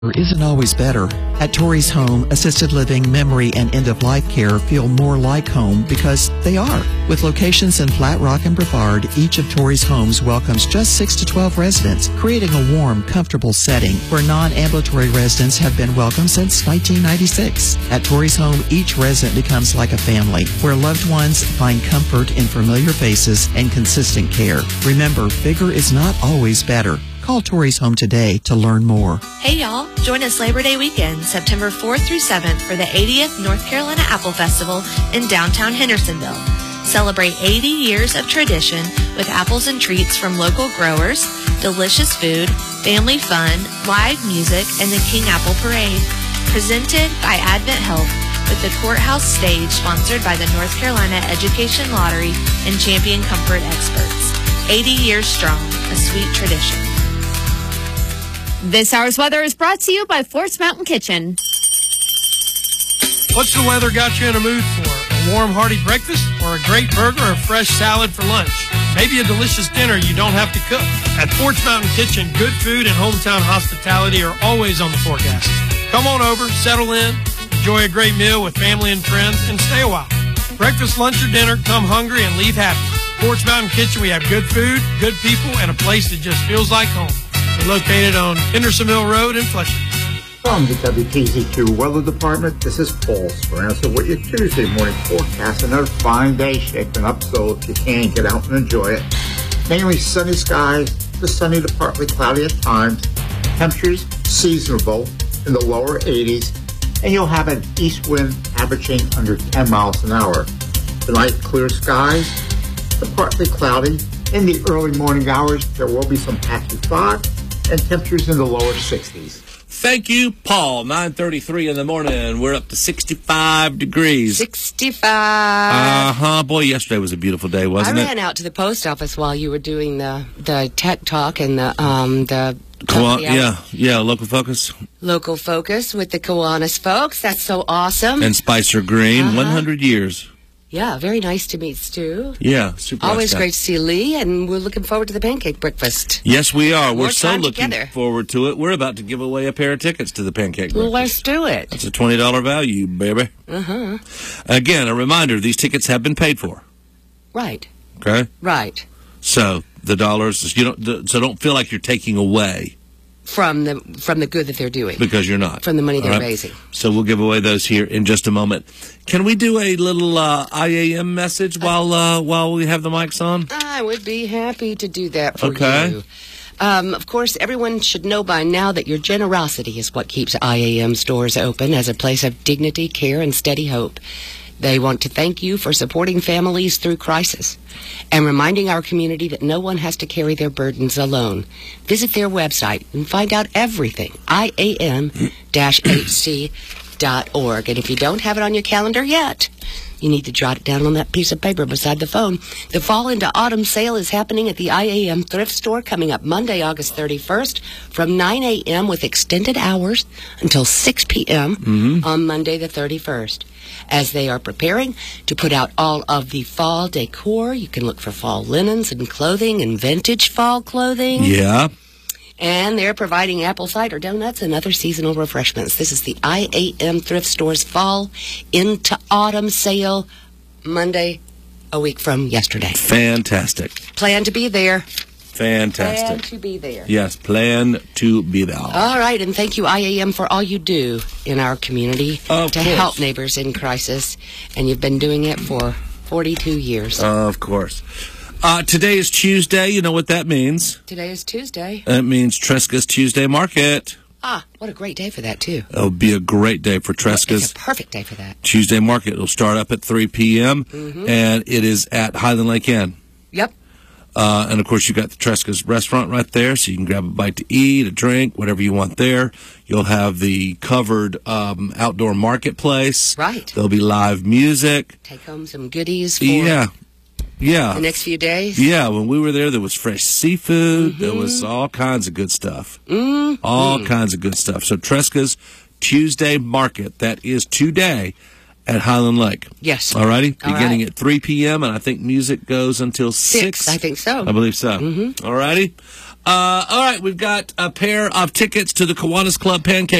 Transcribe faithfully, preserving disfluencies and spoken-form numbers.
Isn't always better. At Torrey's Home, assisted living, memory, and end-of-life care feel more like home because they are. With locations in Flat Rock and Brevard, each of Torrey's homes welcomes just six to twelve residents, creating a warm, comfortable setting where non-ambulatory residents have been welcome since nineteen ninety-six. At Torrey's Home, each resident becomes like a family, where loved ones find comfort in familiar faces and consistent care. Remember, bigger is not always better. Call Torrey's Home today to learn more. Hey y'all, join us Labor Day weekend, September fourth through seventh for the eightieth North Carolina Apple Festival in downtown Hendersonville. Celebrate eighty years of tradition with apples and treats from local growers, delicious food, family fun, live music, and the King Apple Parade. Presented by Advent Health with the Courthouse Stage sponsored by the North Carolina Education Lottery and Champion Comfort Experts. eighty years strong, a sweet tradition. This hour's weather is brought to you by Forts Mountain Kitchen. What's the weather got you in a mood for? A warm, hearty breakfast or a great burger or fresh salad for lunch? Maybe a delicious dinner you don't have to cook. At Forts Mountain Kitchen, good food and hometown hospitality are always on the forecast. Come on over, settle in, enjoy a great meal with family and friends, and stay a while. Breakfast, lunch, or dinner, come hungry and leave happy. Forts Mountain Kitchen, we have good food, good people, and a place that just feels like home. We're located on Hendersonville Road in Flushing. From the W K Z Q Weather Department, this is Paul Speranza with your Tuesday morning forecast. Another fine day shaping up, so if you can, get out and enjoy it. Mainly sunny skies, to sunny to partly cloudy at times. Temperatures seasonable in the lower eighties, and you'll have an east wind averaging under ten miles an hour. Tonight, clear skies, to partly cloudy. In the early morning hours, there will be some patchy fog, and temperatures in the lower sixties. Thank you, Paul. nine thirty-three in the morning. We're up to sixty-five degrees. sixty-five. Uh-huh. Boy, yesterday was a beautiful day, wasn't I it? ran out to the post office while you were doing the, the tech talk and the um the Kiwa- yeah, yeah, Local Focus. Local Focus with the Kiwanis folks. That's so awesome. And Spicer Green, Uh-huh. one hundred years. Yeah, very nice to meet Stu. Yeah, super Always nice guy. great to see Lee, and we're looking forward to the pancake breakfast. Yes, we are. More We're so time looking together. forward to it. We're about to give away a pair of tickets to the pancake Well, breakfast. let's do it. It's a twenty dollars value, baby. Uh-huh. Again, a reminder, these tickets have been paid for. Right. Okay? Right. So, the dollars, you don't, so don't feel like you're taking away. From the from the good that they're doing. Because you're not. From the money they're All right? raising. So we'll give away those here in just a moment. Can we do a little uh, I A M message while uh, while we have the mics on? I would be happy to do that for Okay. you. Um, of course, everyone should know by now that your generosity is what keeps I A M stores open as a place of dignity, care, and steady hope. They want to thank you for supporting families through crisis and reminding our community that no one has to carry their burdens alone. Visit their website and find out everything, I A M H C dot org. And if you don't have it on your calendar yet, you need to jot it down on that piece of paper beside the phone. The Fall into Autumn sale is happening at the I A M Thrift Store coming up Monday, August thirty-first from nine a.m. with extended hours until six p.m. Mm-hmm. on Monday the thirty-first. As they are preparing to put out all of the fall decor, you can look for fall linens and clothing and vintage fall clothing. Yeah. And they're providing apple cider donuts and other seasonal refreshments. This is the I A M Thrift Store's Fall into Autumn sale, Monday, a week from yesterday. Fantastic. Plan to be there. Fantastic. Plan to be there. Yes, plan to be there. All right, and thank you, I A M, for all you do in our community Of to course. help neighbors in crisis. And you've been doing it for forty-two years. Of course. Uh, today is Tuesday. You know what that means. Today is Tuesday. That means Tresca's Tuesday Market. Ah, what a great day for that, too. It'll be a great day for It's Tresca's a perfect day for that. Tuesday Market. It'll start up at three p.m. Mhm. and it is at Highland Lake Inn. Yep. Uh, and, of course, you've got the Tresca's restaurant right there, so you can grab a bite to eat, a drink, whatever you want there. You'll have the covered um, outdoor marketplace. Right. There'll be live music. Take home some goodies for Yeah. Yeah. the next few days. Yeah, when we were there, there was fresh seafood. There was all kinds of good stuff. Mm. All kinds of good stuff. So Tresca's Tuesday Market, that is today at Highland Lake. Yes. All righty? All Beginning right. at three p.m., and I think music goes until six. Six, I think so. I believe so. Mhm. All righty? Uh, all right, we've got a pair of tickets to the Kiwanis Club Pancake